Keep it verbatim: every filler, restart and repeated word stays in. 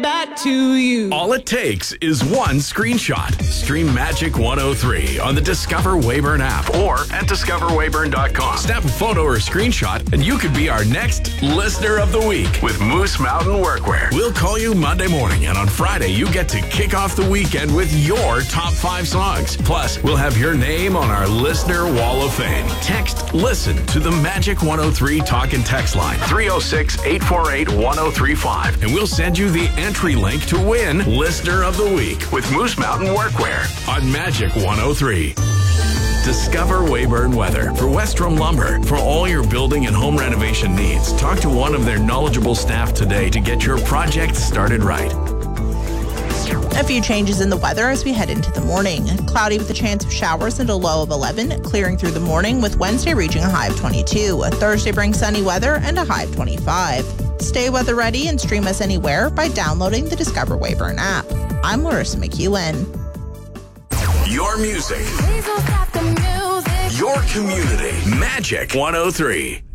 that to you. All it takes is one screenshot. Stream Magic one oh three on the Discover Weyburn app or at discover weyburn dot com. Snap a photo or screenshot and you could be our next Listener of the Week with Moose Mountain Workwear. We'll call you Monday morning, and on Friday you get to kick off the weekend with your top five songs. Plus, we'll have your name on our Listener Wall of Fame. Text LISTEN to the Magic one oh three talk and text line three oh six, eight four eight, one oh three five, and we'll send you the entry link to win Listener of the Week with Moose Mountain Workwear on Magic one oh three. Discover Weyburn Weather for Westrom Lumber. For all your building and home renovation needs, talk to one of their knowledgeable staff today to get your project started right. A few changes in the weather as we head into the morning. Cloudy with a chance of showers and a low of eleven, clearing through the morning with Wednesday reaching a high of twenty-two. Thursday brings sunny weather and a high of twenty-five. Stay weather ready and stream us anywhere by downloading the Discover Weyburn app. I'm Larissa McEwen. Your music. Your community. Magic one oh three.